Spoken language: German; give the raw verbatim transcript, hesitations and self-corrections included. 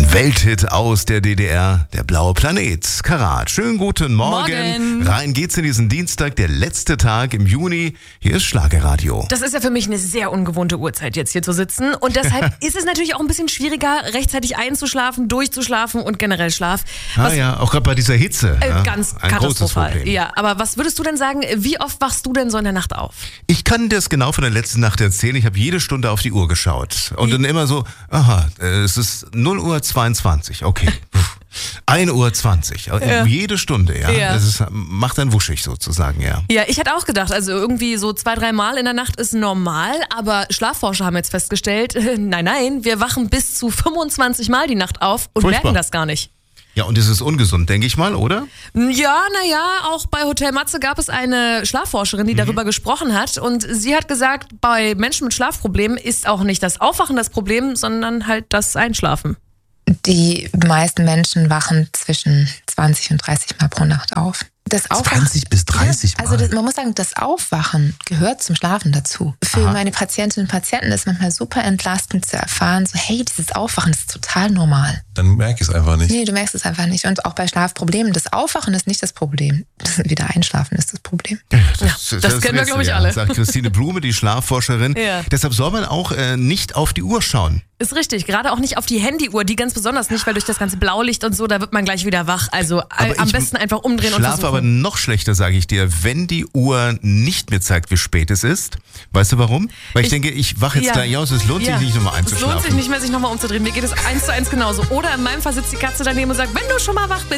Welthit aus der D D R, der blaue Planet. Karat, schönen guten Morgen. Morgen. Rein geht's in diesen Dienstag, der letzte Tag im Juni. Hier ist Schlagerradio. Das ist ja für mich eine sehr ungewohnte Uhrzeit, jetzt hier zu sitzen. Und deshalb ist es natürlich auch ein bisschen schwieriger, rechtzeitig einzuschlafen, durchzuschlafen und generell Schlaf. Ah Was, ja, auch gerade bei dieser Hitze. äh, ja, ganz ein großes katastrophal. Problem. Ja, aber was würdest du denn sagen, wie oft wachst du denn so in der Nacht auf? Ich kann dir das genau von der letzten Nacht erzählen. Ich habe jede Stunde auf die Uhr geschaut. Und dann immer so, aha, äh, es ist null Uhr zweiundzwanzig, okay. ein Uhr zwanzig, Ja. jede Stunde, ja. Ja. Das ist, macht dann wuschig sozusagen, ja. Ja, ich hätte auch gedacht, also irgendwie so zwei, drei Mal in der Nacht ist normal, aber Schlafforscher haben jetzt festgestellt, nein, nein, wir wachen bis zu fünfundzwanzig Mal die Nacht auf und Furchtbar. merken das gar nicht. Ja, und es ist ungesund, denke ich mal, oder? Ja, naja, auch bei Hotel Matze gab es eine Schlafforscherin, die darüber gesprochen hat. Und sie hat gesagt, bei Menschen mit Schlafproblemen ist auch nicht das Aufwachen das Problem, sondern halt das Einschlafen. Die meisten Menschen wachen zwischen zwanzig und dreißig Mal pro Nacht auf. Das Aufwachen, zwanzig bis dreißig Mal. Also das, man muss sagen, das Aufwachen gehört zum Schlafen dazu. Für Aha. meine Patientinnen und Patienten ist manchmal super entlastend zu erfahren, so hey, dieses Aufwachen ist total normal. Dann merke ich es einfach nicht. Nee, du merkst es einfach nicht. Und auch bei Schlafproblemen, das Aufwachen ist nicht das Problem. Das wieder Einschlafen ist das Problem. Ja, das kennen wir, glaub ich, ja, alle. sagt Christine Blume, die Schlafforscherin. Ja. Deshalb soll man auch äh, nicht auf die Uhr schauen. Ist richtig, gerade auch nicht auf die Handyuhr, die ganz besonders nicht, weil durch das ganze Blaulicht und so, da wird man gleich wieder wach. Also Aber am ich besten einfach umdrehen und Schlaf aber versuchen. noch schlechter, sage ich dir, wenn die Uhr nicht mir zeigt, wie spät es ist. Weißt du warum? Weil ich, Ich- denke, ich wache jetzt Ja. gleich aus, es lohnt Ja. sich nicht, nochmal Es lohnt sich einzuschlafen. nicht mehr, sich nochmal umzudrehen. Mir geht es eins zu eins genauso. Oder in meinem Fall sitzt die Katze daneben und sagt, wenn du schon mal wach bist,